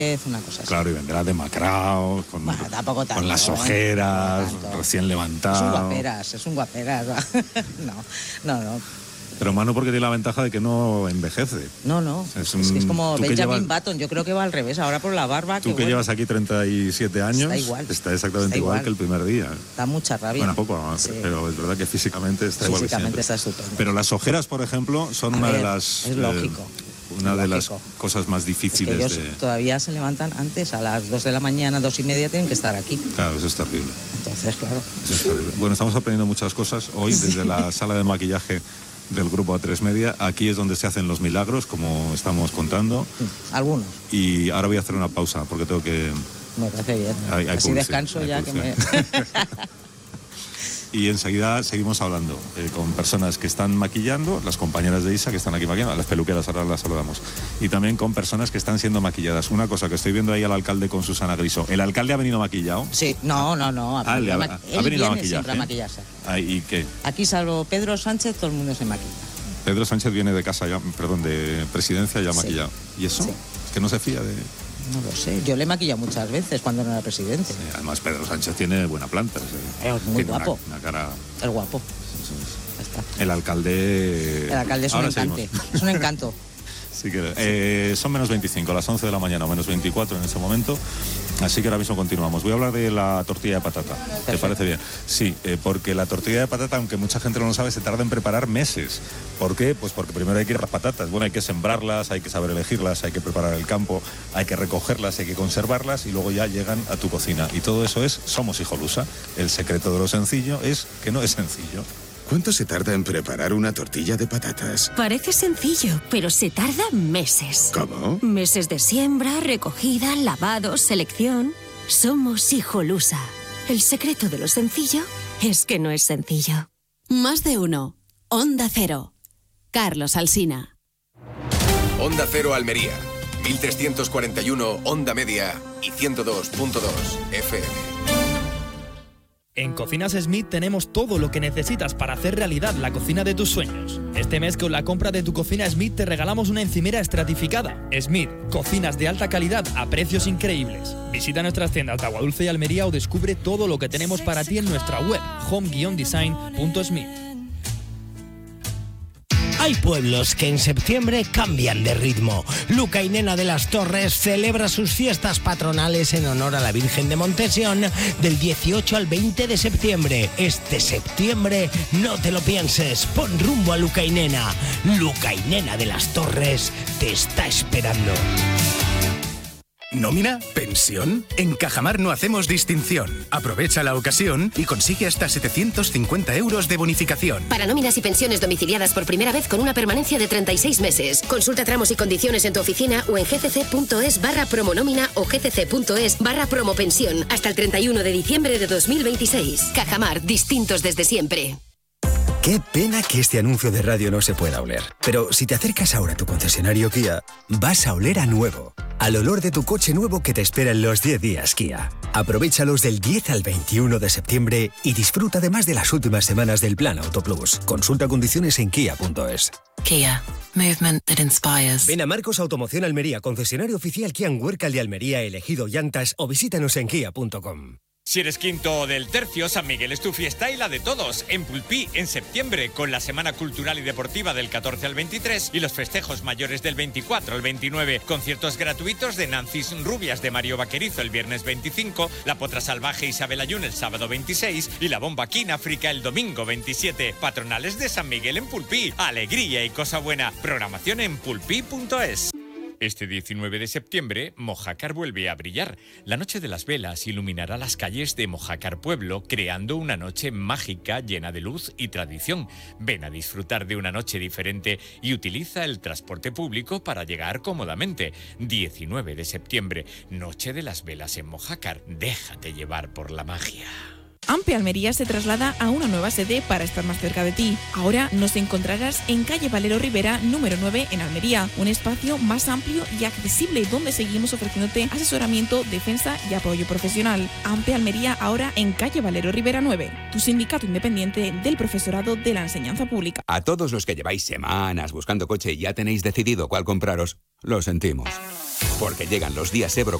Es una cosa así. Claro, y vendrá demacrado, con las ojeras, recién levantado. Es un guaperas. No. Pero Manu, porque tiene la ventaja de que no envejece. No. Es como Benjamin Button, yo creo que va al revés, ahora por la barba. Tú que llevas aquí 37 años, está igual. Está exactamente igual que el primer día. Da mucha rabia. Bueno, poco, sí. Pero es verdad que físicamente está igual que siempre. Físicamente está estupendo. Pero las ojeras, por ejemplo, son una de las... Es lógico. Una de las cosas más difíciles ellos todavía se levantan antes, a las 2 de la mañana, 2:30 tienen que estar aquí. Claro, eso es terrible. Entonces, claro. Eso es terrible. Bueno, estamos aprendiendo muchas cosas hoy desde la sala de maquillaje del grupo A3 Media. Aquí es donde se hacen los milagros, como estamos contando. Algunos. Y ahora voy a hacer una pausa porque tengo que... Me parece bien. Así descanso ya que me... Y enseguida seguimos hablando con personas que están maquillando, las compañeras de Isa que están aquí maquillando, las peluqueras ahora las saludamos, y también con personas que están siendo maquilladas. Una cosa que estoy viendo ahí al alcalde con Susana Griso. ¿El alcalde ha venido maquillado? Sí, no. Ha venido a maquillarse. Siempre a maquillarse. ¿Y qué? Aquí salvo Pedro Sánchez, todo el mundo se maquilla. Pedro Sánchez viene de casa ya, de presidencia ya maquillado. ¿Y eso? Sí. Es que no se fía de... No lo sé, yo le he maquillado muchas veces cuando no era presidente. Sí, además Pedro Sánchez tiene buena planta. Es muy guapo. Una cara... Es guapo. Ya está. El alcalde es un encante. Es un encanto. Sí que son menos 25, las 11 de la mañana, menos 24 en ese momento. Así que ahora mismo continuamos. Voy a hablar de la tortilla de patata. ¿Te parece bien? Sí, porque la tortilla de patata, aunque mucha gente no lo sabe, se tarda en preparar meses. ¿Por qué? Pues porque primero hay que ir a las patatas. Bueno, hay que sembrarlas, hay que saber elegirlas, hay que preparar el campo, hay que recogerlas, hay que conservarlas y luego ya llegan a tu cocina. Y todo eso es Somos Hijolusa. El secreto de lo sencillo es que no es sencillo. ¿Cuánto se tarda en preparar una tortilla de patatas? Parece sencillo, pero se tarda meses. ¿Cómo? Meses de siembra, recogida, lavado, selección. Somos Hijolusa. El secreto de lo sencillo es que no es sencillo. Más de uno. Onda Cero. Carlos Alsina. Onda Cero Almería. 1341 Onda Media y 102.2 FM. En Cocinas Smith tenemos todo lo que necesitas para hacer realidad la cocina de tus sueños. Este mes con la compra de tu cocina Smith te regalamos una encimera estratificada. Smith, cocinas de alta calidad a precios increíbles. Visita nuestras tiendas de Aguadulce y Almería o descubre todo lo que tenemos para ti en nuestra web home-design.smith. Hay pueblos que en septiembre cambian de ritmo. Luca y Nena de las Torres celebra sus fiestas patronales en honor a la Virgen de Montesión del 18 al 20 de septiembre. Este septiembre no te lo pienses, pon rumbo a Luca y Nena. Luca y Nena de las Torres te está esperando. ¿Nómina? ¿Pensión? En Cajamar no hacemos distinción. Aprovecha la ocasión y consigue hasta 750 euros de bonificación. Para nóminas y pensiones domiciliadas por primera vez con una permanencia de 36 meses. Consulta tramos y condiciones en tu oficina o en gcc.es/promonómina o gcc.es/promopensión hasta el 31 de diciembre de 2026. Cajamar, distintos desde siempre. Qué pena que este anuncio de radio no se pueda oler. Pero si te acercas ahora a tu concesionario Kia, vas a oler a nuevo. Al olor de tu coche nuevo que te espera en los 10 días Kia. Aprovéchalos del 10 al 21 de septiembre y disfruta además de las últimas semanas del Plan Auto Plus. Consulta condiciones en kia.es. Kia. Movement that inspires. Ven a Marcos Automoción Almería, concesionario oficial Kia en Huércal de Almería, elegido llantas, o visítanos en kia.com. Si eres quinto del tercio, San Miguel es tu fiesta y la de todos. En Pulpí, en septiembre, con la Semana Cultural y Deportiva del 14 al 23 y los festejos mayores del 24 al 29. Conciertos gratuitos de Nancy's Rubias de Mario Vaquerizo el viernes 25, La Potra Salvaje Isabel Ayun el sábado 26 y La Bomba King África el domingo 27. Patronales de San Miguel en Pulpí. Alegría y cosa buena. Programación en pulpí.es. Este 19 de septiembre, Mojácar vuelve a brillar. La Noche de las Velas iluminará las calles de Mojácar Pueblo, creando una noche mágica llena de luz y tradición. Ven a disfrutar de una noche diferente y utiliza el transporte público para llegar cómodamente. 19 de septiembre, Noche de las Velas en Mojácar. Déjate llevar por la magia. AMPE Almería se traslada a una nueva sede para estar más cerca de ti. Ahora nos encontrarás en calle Valero Rivera, número 9, en Almería. Un espacio más amplio y accesible donde seguimos ofreciéndote asesoramiento, defensa y apoyo profesional. AMPE Almería ahora en calle Valero Rivera 9, tu sindicato independiente del profesorado de la enseñanza pública. A todos los que lleváis semanas buscando coche y ya tenéis decidido cuál compraros, lo sentimos. Porque llegan los días Ebro